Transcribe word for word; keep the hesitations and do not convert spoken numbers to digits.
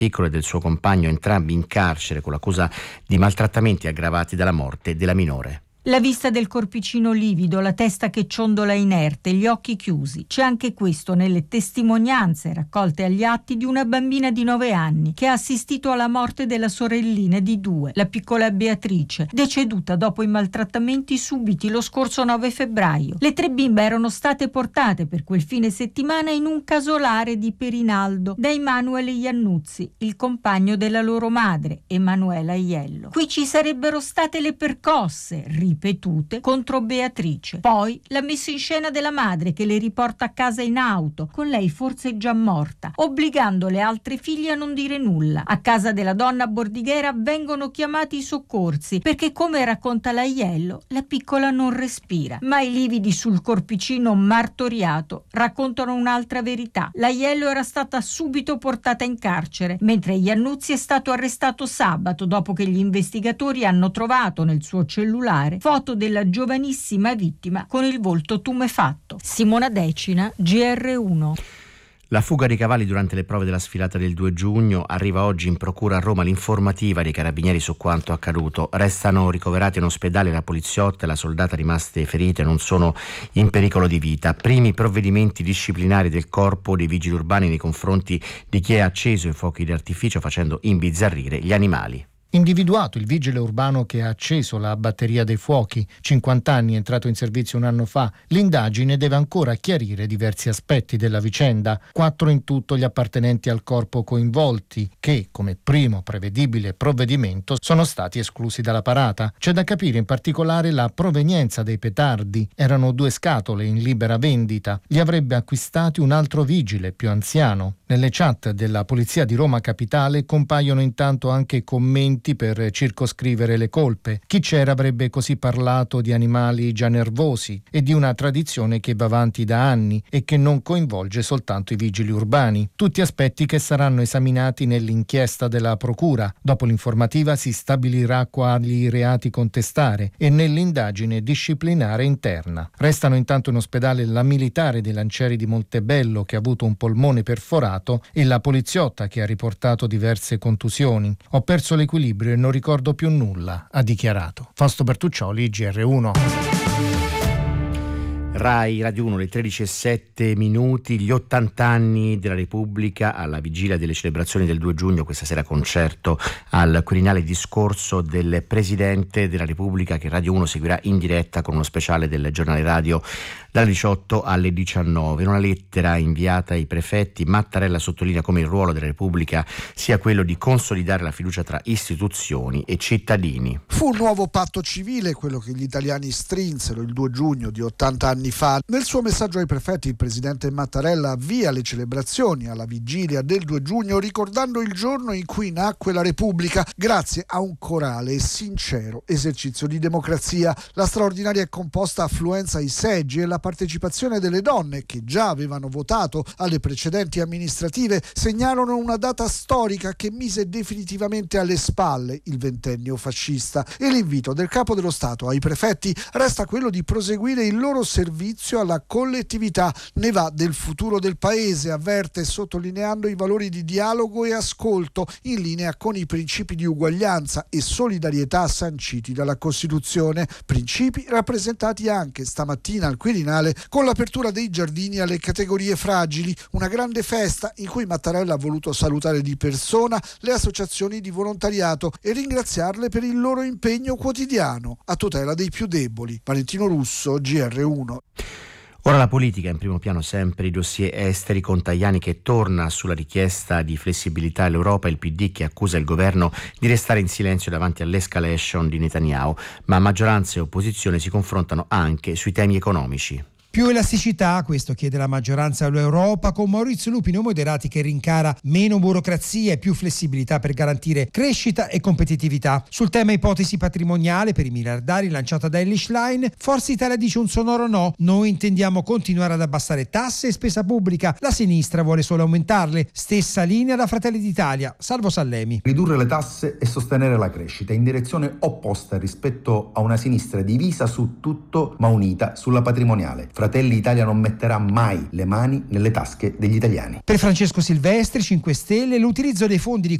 piccolo e del suo compagno, entrambi in carcere con l'accusa di maltrattamenti aggravati dalla morte della minore. La vista del corpicino livido, la testa che ciondola inerte, gli occhi chiusi. C'è anche questo nelle testimonianze raccolte agli atti di una bambina di nove anni che ha assistito alla morte della sorellina di due, la piccola Beatrice, deceduta dopo i maltrattamenti subiti lo scorso nove febbraio. Le tre bimbe erano state portate per quel fine settimana in un casolare di Perinaldo da Emanuele Iannuzzi, il compagno della loro madre, Emanuela Iello. Qui ci sarebbero state le percosse ripetute contro Beatrice. Poi la messa in scena della madre che le riporta a casa in auto, con lei forse già morta, obbligando le altre figlie a non dire nulla. A casa della donna bordighera vengono chiamati i soccorsi perché, come racconta la Iello, la piccola non respira. Ma i lividi sul corpicino martoriato raccontano un'altra verità. La Iello era stata subito portata in carcere, mentre Iannuzzi è stato arrestato sabato dopo che gli investigatori hanno trovato nel suo cellulare foto della giovanissima vittima con il volto tumefatto. Simona Decina, G R uno. La fuga dei cavalli durante le prove della sfilata del due giugno. Arriva oggi in procura a Roma l'informativa dei carabinieri su quanto accaduto. Restano ricoverati in ospedale la poliziotta e la soldata rimaste ferite non sono in pericolo di vita. Primi provvedimenti disciplinari del corpo dei vigili urbani nei confronti di chi ha acceso i fuochi d'artificio facendo imbizzarrire gli animali. Individuato il vigile urbano che ha acceso la batteria dei fuochi, cinquanta anni, entrato in servizio un anno fa, l'indagine deve ancora chiarire diversi aspetti della vicenda, quattro in tutto gli appartenenti al corpo coinvolti, che, come primo prevedibile provvedimento, sono stati esclusi dalla parata. C'è da capire in particolare la provenienza dei petardi. Erano due scatole in libera vendita. Li avrebbe acquistati un altro vigile, più anziano. Nelle chat della Polizia di Roma Capitale compaiono intanto anche commenti per circoscrivere le colpe. Chi c'era avrebbe così parlato di animali già nervosi e di una tradizione che va avanti da anni e che non coinvolge soltanto i vigili urbani. Tutti aspetti che saranno esaminati nell'inchiesta della procura. Dopo l'informativa si stabilirà quali reati contestare e nell'indagine disciplinare interna. Restano intanto in ospedale la militare dei Lancieri di Montebello che ha avuto un polmone perforato e la poliziotta che ha riportato diverse contusioni. Ho perso l'equilibrio e non ricordo più nulla, ha dichiarato. Fausto Bertuccioli, G R uno. Rai Radio uno, le tredici e sette minuti, gli ottanta anni della Repubblica, alla vigilia delle celebrazioni del due giugno, questa sera concerto al Quirinale, discorso del Presidente della Repubblica che Radio uno seguirà in diretta con uno speciale del giornale radio dalle diciotto alle diciannove. In una lettera inviata ai prefetti, Mattarella sottolinea come il ruolo della Repubblica sia quello di consolidare la fiducia tra istituzioni e cittadini. Fu un nuovo patto civile quello che gli italiani strinsero il due giugno di ottanta anni fa. Nel suo messaggio ai prefetti il presidente Mattarella avvia le celebrazioni alla vigilia del due giugno ricordando il giorno in cui nacque la Repubblica grazie a un corale e sincero esercizio di democrazia. La straordinaria e composta affluenza ai seggi e la partecipazione delle donne che già avevano votato alle precedenti amministrative segnarono una data storica che mise definitivamente alle spalle il ventennio fascista, e l'invito del capo dello Stato ai prefetti resta quello di proseguire il loro servizio alla collettività. Ne va del futuro del paese, avverte, sottolineando i valori di dialogo e ascolto in linea con i principi di uguaglianza e solidarietà sanciti dalla Costituzione, principi rappresentati anche stamattina al Quirinale con l'apertura dei giardini alle categorie fragili, una grande festa in cui Mattarella ha voluto salutare di persona le associazioni di volontariato e ringraziarle per il loro impegno quotidiano a tutela dei più deboli. Valentino Russo, G R uno. Ora la politica, in primo piano sempre i dossier esteri, con Tajani che torna sulla richiesta di flessibilità all'Europa, il P D che accusa il governo di restare in silenzio davanti all'escalation di Netanyahu, ma maggioranza e opposizione si confrontano anche sui temi economici. Più elasticità, questo chiede la maggioranza all'Europa, con Maurizio Lupino Moderati che rincara meno burocrazia e più flessibilità per garantire crescita e competitività. Sul tema ipotesi patrimoniale per i miliardari lanciata da Elly Schlein, Forza Italia dice un sonoro no. Noi intendiamo continuare ad abbassare tasse e spesa pubblica. La sinistra vuole solo aumentarle. Stessa linea da Fratelli d'Italia. Salvo Sallemi. Ridurre le tasse e sostenere la crescita, in direzione opposta rispetto a una sinistra divisa su tutto ma unita sulla patrimoniale. Fratelli Italia non metterà mai le mani nelle tasche degli italiani. Per Francesco Silvestri, cinque Stelle, l'utilizzo dei fondi di